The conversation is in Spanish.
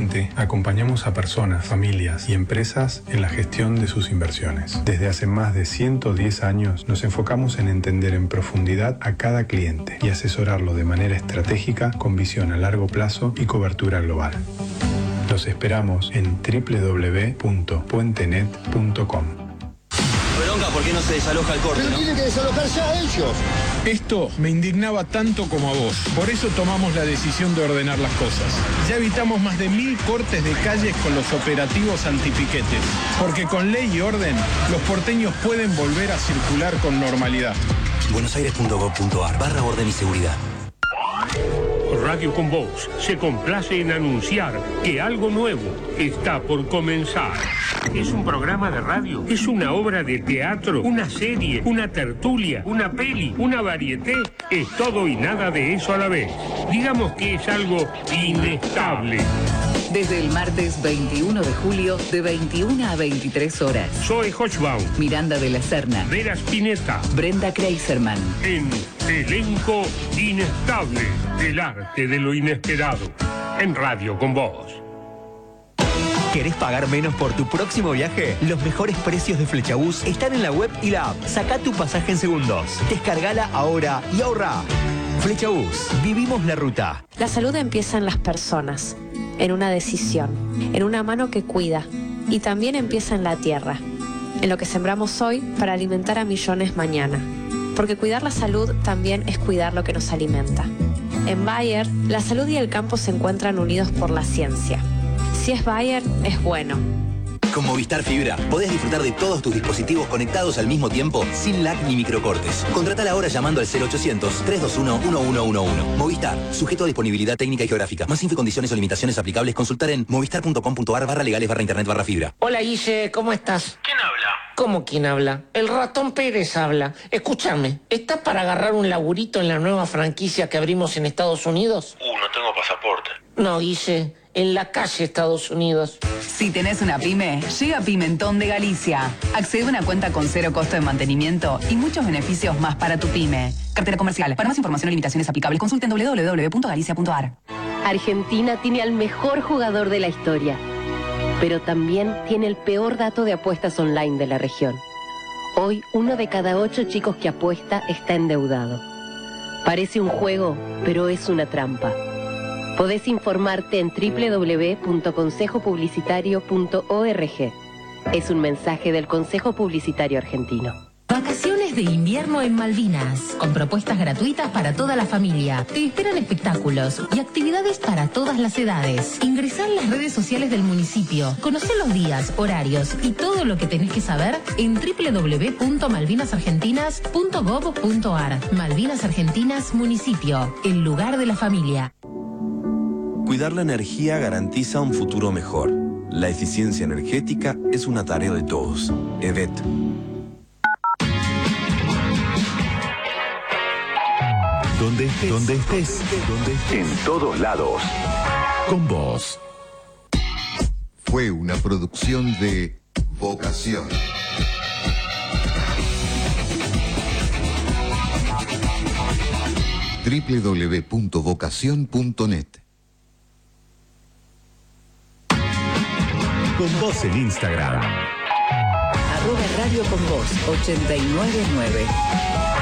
Actualmente acompañamos a personas, familias y empresas en la gestión de sus inversiones. Desde hace más de 110 años nos enfocamos en entender en profundidad a cada cliente y asesorarlo de manera estratégica con visión a largo plazo y cobertura global. Los esperamos en www.puentenet.com. Bronca, ¿por qué no se desaloja el corte? Pero tienen que desalojar ya ellos. Esto me indignaba tanto como a vos. Por eso tomamos la decisión de ordenar las cosas. Ya evitamos más de 1000 cortes de calles con los operativos antipiquetes. Porque con ley y orden, los porteños pueden volver a circular con normalidad. buenosaires.gov.ar/orden y seguridad. Radio Con Vos se complace en anunciar que algo nuevo está por comenzar. Es un programa de radio, es una obra de teatro, una serie, una tertulia, una peli, una varieté. Es todo y nada de eso a la vez. Digamos que es algo inestable. Desde el martes 21 de julio, de 21 a 23 horas. Zoe Hochbaum, Miranda de la Serna, Vera Spinetta, Brenda Kreiserman. En Elenco Inestable, el arte de lo inesperado. En Radio Con Vos. ¿Querés pagar menos por tu próximo viaje? Los mejores precios de Flechabús están en la web y la app. Sacá tu pasaje en segundos. Descargala ahora y ahorra. Flechabús, vivimos la ruta. La salud empieza en las personas, en una decisión, en una mano que cuida, y también empieza en la tierra, en lo que sembramos hoy para alimentar a millones mañana. Porque cuidar la salud también es cuidar lo que nos alimenta. En Bayer, la salud y el campo se encuentran unidos por la ciencia. Si es Bayer, es bueno. Con Movistar Fibra podés disfrutar de todos tus dispositivos conectados al mismo tiempo sin lag ni microcortes. Contratala ahora llamando al 0800-321-1111. Movistar, sujeto a disponibilidad técnica y geográfica. Más info y condiciones o limitaciones aplicables, consultar en movistar.com.ar/legales/internet/fibra. Hola Guille, ¿cómo estás? ¿Quién habla? ¿Cómo quién habla? El ratón Pérez habla. Escúchame, ¿estás para agarrar un laburito en la nueva franquicia que abrimos en Estados Unidos? No tengo pasaporte. No, Guille, en la calle Estados Unidos. Si tenés una pyme, llega Pimentón de Galicia. Accede a una cuenta con 0 costo de mantenimiento y muchos beneficios más para tu pyme. Cartera comercial. Para más información o limitaciones aplicables, consulten www.galicia.ar. Argentina tiene al mejor jugador de la historia, pero también tiene el peor dato de apuestas online de la región. Hoy, 1 de cada 8 chicos que apuesta está endeudado. Parece un juego, pero es una trampa. Podés informarte en www.consejopublicitario.org. Es un mensaje del Consejo Publicitario Argentino. Vacaciones de invierno en Malvinas, con propuestas gratuitas para toda la familia. Te esperan espectáculos y actividades para todas las edades. Ingresá en las redes sociales del municipio, conocé los días, horarios y todo lo que tenés que saber en www.malvinasargentinas.gov.ar. Malvinas Argentinas Municipio, el lugar de la familia. Cuidar la energía garantiza un futuro mejor. La eficiencia energética es una tarea de todos. EVET. Donde estés, en todos lados. Con vos. Fue una producción de Vocación. www.vocación.net. Con vos en Instagram. @Radio Con Vos 899.